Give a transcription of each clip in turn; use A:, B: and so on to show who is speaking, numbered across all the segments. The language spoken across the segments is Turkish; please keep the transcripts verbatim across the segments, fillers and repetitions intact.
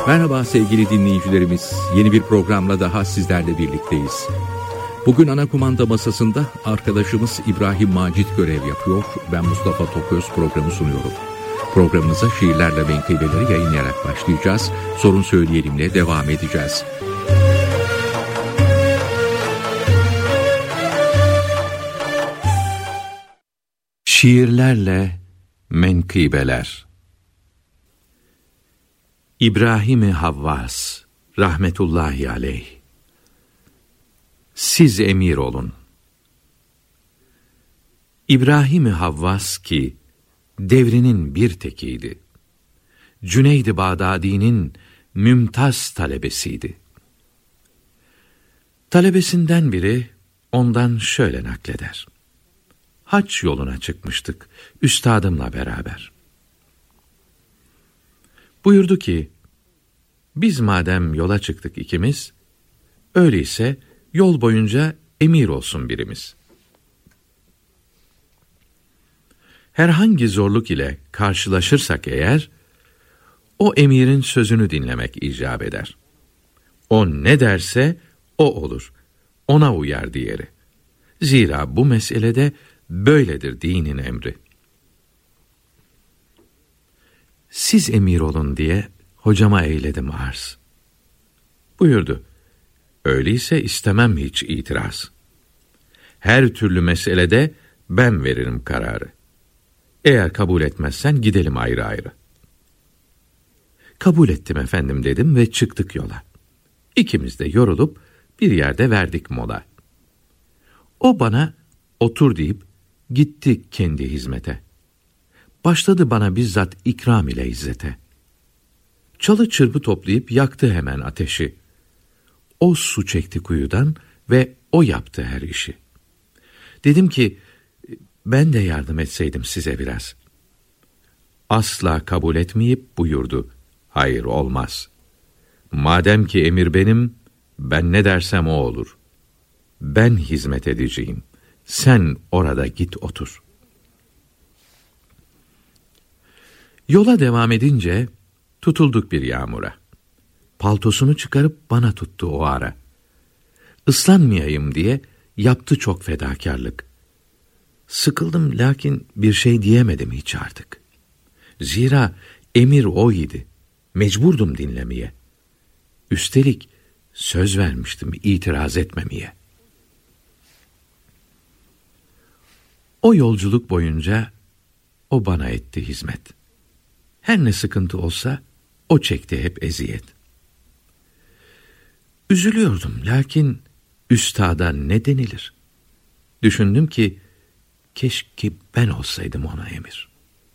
A: Merhaba sevgili dinleyicilerimiz. Yeni bir programla daha sizlerle birlikteyiz. Bugün ana kumanda masasında arkadaşımız İbrahim Macit görev yapıyor. Ben Mustafa Toköz programı sunuyorum. Programımıza şiirlerle menkıbeleri yayınlayarak başlayacağız. Sorun Söyleyelim'le devam edeceğiz. Şiirlerle menkıbeler. İbrahim-i Havvas rahmetullahi aleyh. Siz emir olun. İbrahim-i Havvas ki devrinin bir tekiydi. Cüneyd-i Bağdadi'nin mümtaz talebesiydi. Talebesinden biri ondan şöyle nakleder. Hac yoluna çıkmıştık üstadımla beraber. Buyurdu ki, biz madem yola çıktık ikimiz, öyleyse yol boyunca emir olsun birimiz. Herhangi zorluk ile karşılaşırsak eğer, o emirin sözünü dinlemek icap eder. O ne derse o olur, ona uyar diğeri. Zira bu meselede böyledir dinin emri. Siz emir olun diye hocama eyledim arz. Buyurdu, öyleyse istemem hiç itiraz. Her türlü meselede ben veririm kararı. Eğer kabul etmezsen gidelim ayrı ayrı. Kabul ettim efendim dedim ve çıktık yola. İkimiz de yorulup bir yerde verdik mola. O bana otur deyip gitti kendi hizmete. Başladı bana bizzat ikram ile izzete. Çalı çırpı toplayıp yaktı hemen ateşi. O su çekti kuyudan ve o yaptı her işi. Dedim ki, ben de yardım etseydim size biraz. Asla kabul etmeyip buyurdu, hayır olmaz. Madem ki emir benim, ben ne dersem o olur. Ben hizmet edeceğim, sen orada git otur. Yola devam edince tutulduk bir yağmura. Paltosunu çıkarıp bana tuttu o ara. Islanmayayım diye yaptı çok fedakarlık. Sıkıldım lakin bir şey diyemedim hiç artık. Zira emir o idi. Mecburdum dinlemeye. Üstelik söz vermiştim itiraz etmemeye. O yolculuk boyunca o bana etti hizmet. Her ne sıkıntı olsa o çekti hep eziyet. Üzülüyordum lakin üstada ne denilir? Düşündüm ki keşke ben olsaydım ona emir.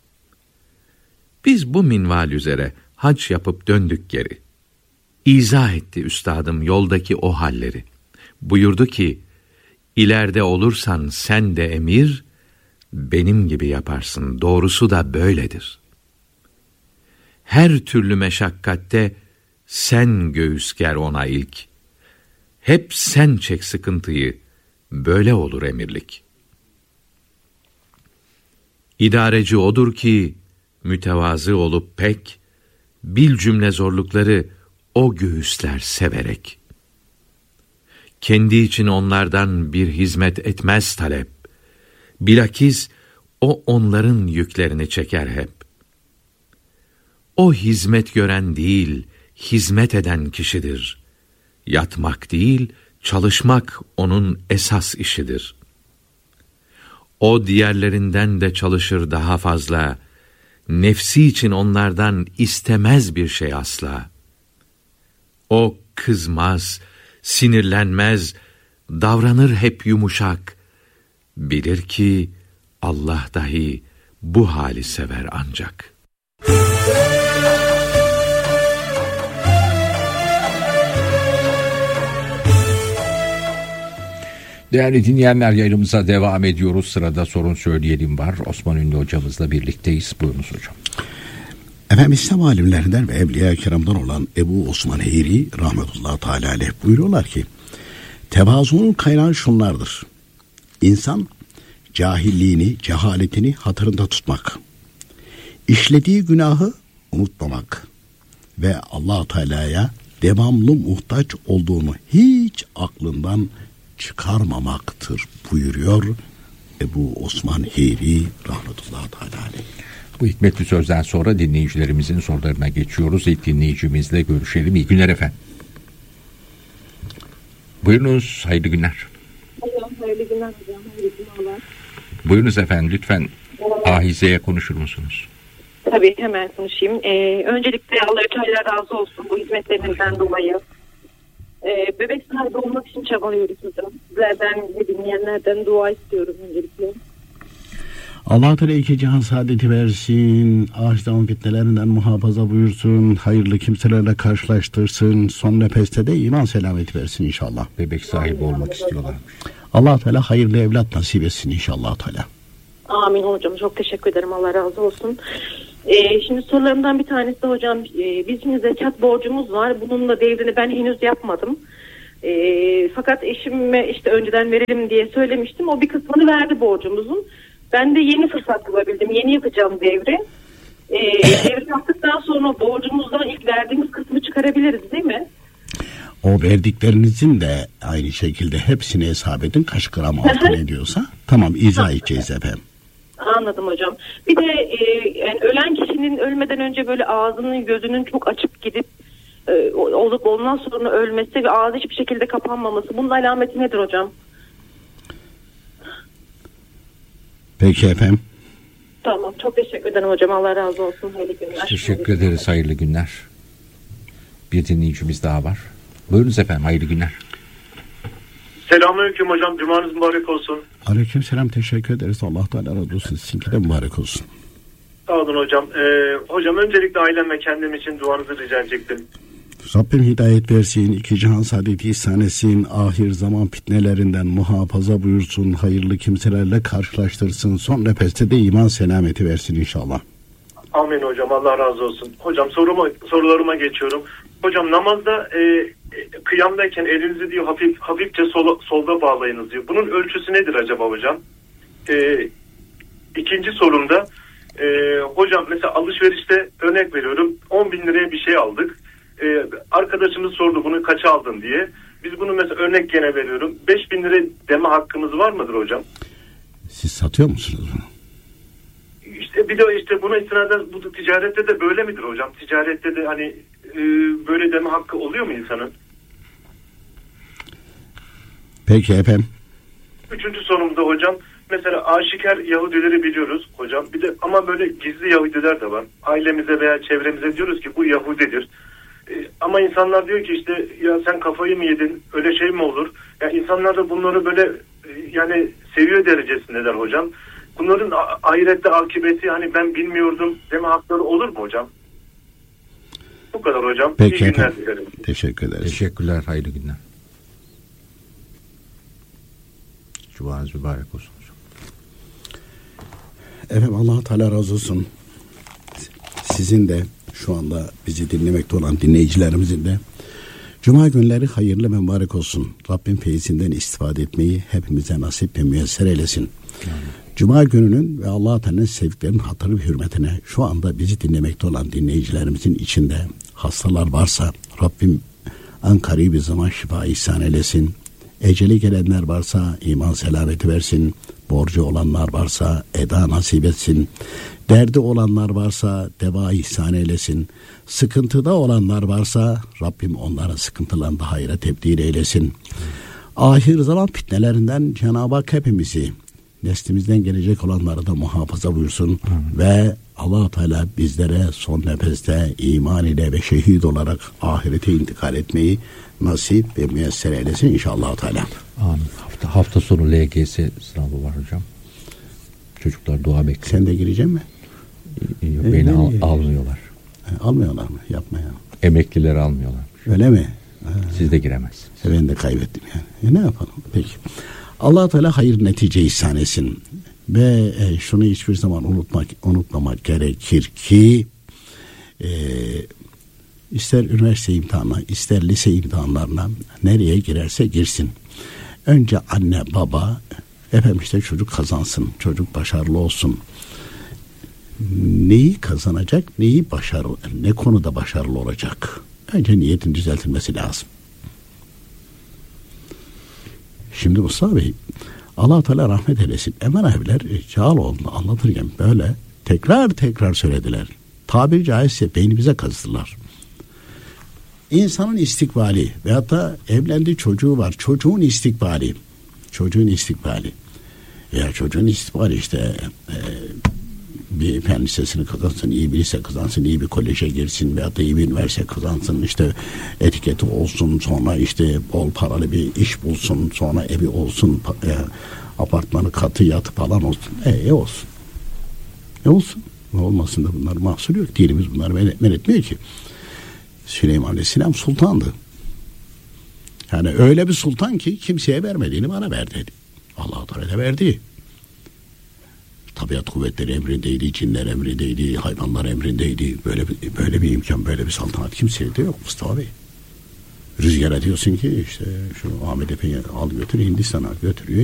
A: Biz bu minval üzere hac yapıp döndük geri. İzah etti üstadım yoldaki o halleri. Buyurdu ki, ileride olursan sen de emir, benim gibi yaparsın, doğrusu da böyledir. Her türlü meşakkatte sen göğüs ger ona ilk. Hep sen çek sıkıntıyı, böyle olur emirlik. İdareci odur ki, mütevazı olup pek, bil cümle zorlukları o göğüsler severek. Kendi için onlardan bir hizmet etmez talep. Bilakis o onların yüklerini çeker hep. O hizmet gören değil, hizmet eden kişidir. Yatmak değil, çalışmak onun esas işidir. O diğerlerinden de çalışır daha fazla. Nefsi için onlardan istemez bir şey asla. O kızmaz, sinirlenmez, davranır hep yumuşak. Bilir ki Allah dahi bu hali sever ancak.
B: Değerli dinleyenler, yayınımıza devam ediyoruz. Sırada Sorun Söyleyelim var. Osman Ünlü hocamızla birlikteyiz. Buyurunuz hocam.
C: Efendim, İslam alimlerinden ve Evliya-i Kiram'dan olan Ebu Osman Heyri rahmetullahi teala aleyh buyuruyorlar ki, tevazunun kaynağı şunlardır. İnsan cahilliğini, cehaletini hatırında tutmak, işlediği günahı unutmamak ve Allah Teala'ya devamlı muhtaç olduğunu hiç aklından çıkarmamaktır buyuruyor Ebu Osman Heyri rahmetullahi teala aleyh.
B: Bu hikmetli sözden sonra dinleyicilerimizin sorularına geçiyoruz. İlk dinleyicimizle görüşelim. İyi günler efendim. Buyurunuz, hayırlı günler.
D: Hocam, hayırlı günler hocam. Hayırlı günler.
B: Buyurunuz efendim, lütfen ahizeye konuşur musunuz?
D: Tabii, hemen konuşayım. Ee, öncelikle Allah-u Teala razı olsun bu hizmetlerinizden dolayı. Ee, bebek sahibi olmak için çabalıyoruz hocam. Sizlerden ve dinleyenlerden dua istiyorum öncelikle.
C: Allah Teala iki cihan saadeti versin, ağaçtan fitnelerinden muhafaza buyursun, hayırlı kimselerle karşılaştırsın, son nefeste de iman selameti versin inşallah.
B: Bebek sahibi olmak istiyorlarmış.
C: Allah Teala hayırlı evlat nasip etsin inşallah Teala.
D: Amin hocam, çok teşekkür ederim, Allah razı olsun. Ee, şimdi sorularımdan bir tanesi de hocam, e, bizim zekat borcumuz var, bunun da devrini ben henüz yapmadım. E, fakat eşime işte önceden verelim diye söylemiştim, o bir kısmını verdi borcumuzun. Ben de yeni fırsat bulabildim. Yeni yapacağım devri. Ee, devri yaptıktan sonra borcumuzdan ilk verdiğimiz kısmı çıkarabiliriz değil mi?
C: O verdiklerinizin de aynı şekilde hepsini hesap edin. Kaç gram altın ediyorsa. Tamam, izah edeceğiz efendim.
D: Anladım hocam. Bir de e, yani ölen kişinin ölmeden önce böyle ağzının gözünün çok açık gidip e, olup ondan sonra ölmesi ve ağzı hiçbir şekilde kapanmaması. Bunun alameti nedir hocam?
C: Peki efendim.
D: Tamam, çok teşekkür ederim hocam, Allah razı olsun. Hayırlı günler.
B: Teşekkür ederiz, hayırlı günler. Bir dinleyicimiz daha var. Buyurunuz efendim, hayırlı günler.
E: Selamünaleyküm hocam, cumanız mübarek olsun.
C: Aleykümselam, teşekkür ederiz. Allah Teala razı olsun. Sizinki de mübarek olsun.
E: Sağ olun hocam. Ee, hocam öncelikle ailem ve kendim için duanızı rica edecektim.
C: Rabbim hidayet versin, iki cihan saadeti ihsan etsin, ahir zaman fitnelerinden muhafaza buyursun, hayırlı kimselerle karşılaştırsın, son nefeste de iman selameti versin inşallah.
E: Amin hocam, Allah razı olsun. Hocam soruma, sorularıma geçiyorum. Hocam namazda e, kıyamdayken elinizi diyor hafif hafifçe sola, solda bağlayınız diyor. Bunun ölçüsü nedir acaba hocam? E, ikinci sorumda e, hocam mesela alışverişte örnek veriyorum, on bin liraya bir şey aldık. Ee, arkadaşımız sordu bunu kaça aldın diye. Biz bunu mesela örnek gene veriyorum. beş bin lira deme hakkımız var mıdır hocam?
C: Siz satıyor musunuz bunu?
E: İşte bir de işte buna istinaden bu ticarette de böyle midir hocam? Ticarette de hani e, böyle deme hakkı oluyor mu insanın?
C: Peki efendim.
E: Üçüncü sorumda hocam, mesela aşikar Yahudileri biliyoruz hocam. Bir de ama böyle gizli Yahudiler de var. Ailemize veya çevremize diyoruz ki bu Yahudidir. Ama insanlar diyor ki işte ya sen kafayı mı yedin, öyle şey mi olur? Ya insanlar da bunları böyle yani seviyor derecesindeler hocam. Bunların ahirette akıbeti hani ben bilmiyordum deme hakları olur mu hocam? Bu kadar hocam.
C: Peki
E: İyi günler
C: efendim.
E: dilerim.
C: Teşekkür ederiz.
B: Teşekkürler, hayırlı günler. Cumanız mübarek olsun hocam.
C: Efendim Allah Teala razı olsun. Sizin de şu anda bizi dinlemekte olan dinleyicilerimizin de Cuma günleri hayırlı ve mübarek olsun. Rabbim feyzinden istifade etmeyi hepimize nasip ve müyesser eylesin. Yani. Cuma gününün ve Allah-u Teala'nın sevdiklerinin hatırı ve hürmetine şu anda bizi dinlemekte olan dinleyicilerimizin içinde hastalar varsa Rabbim en kari bir zaman şifa ihsan eylesin. Eceli gelenler varsa iman selameti versin. Borcu olanlar varsa eda nasip etsin. Derdi olanlar varsa deva ihsan eylesin. Sıkıntıda olanlar varsa Rabbim onlara sıkıntılarını da hayra tebdil eylesin. Ahir zaman fitnelerinden Cenab-ı Hak hepimizi, neslimizden gelecek olanları da muhafaza buyursun. Hı. Ve Allah-u Teala bizlere son nefeste iman ile ve şehit olarak ahirete intikal etmeyi nasip ve müyesser eylesin inşallah Teala.
B: Amin. Hafta, hafta sonu L G S sınavı var hocam. Çocuklar dua bekliyor.
C: Sen de girecek mi?
B: Yok, e, beni al, almıyorlar.
C: E, almıyorlar mı? Yapma ya.
B: Emeklileri almıyorlar.
C: Öyle mi? Ha.
B: Siz de giremezsiniz.
C: E, ben de kaybettim yani. E, ne yapalım? Peki. Allah Teala hayır netice ihsan etsin. Ve e, şunu hiçbir zaman unutmak, unutmamak gerekir ki e, ister üniversite imtihanına, ister lise imtihanlarına nereye girerse girsin. Önce anne, baba, efendim işte çocuk kazansın, çocuk başarılı olsun neyi kazanacak, neyi başarılı, ne konuda başarılı olacak? Önce niyetin düzeltilmesi lazım. Şimdi Mustafa Bey, Allah Teala rahmet eylesin. Emen abiler Cağaloğlu'nu anlatırken böyle tekrar tekrar söylediler. Tabiri caizse beynimize kazıdılar. İnsanın istikbali veyahut da evlendi, çocuğu var. Çocuğun istikbali. Çocuğun istikbali. Ya çocuğun istikbali işte e, bir fen lisesini kazansın, iyi bir lise kazansın, iyi bir koleje girsin veyahut da iyi bir üniversite kazansın, işte etiketi olsun, sonra işte bol paralı bir iş bulsun, sonra evi olsun, e, apartmanı, katı, yatı falan olsun. E, e olsun. E olsun. Olmasın da bunlar mahsur yok. Dinimiz bunları men etmiyor ki. Süleyman Aleyhisselam sultandı. Yani öyle bir sultan ki kimseye vermediğini bana verdi. Allah-u Teala verdi. Tabiat kuvvetleri emrindeydi, cinler emrindeydi, hayvanlar emrindeydi. Böyle bir, böyle bir imkan, böyle bir saltanat kimseye de yok Mustafa Bey. Rüzgara diyorsun ki işte şu Ahmet Efe'yi al götür Hindistan'a götürüyor.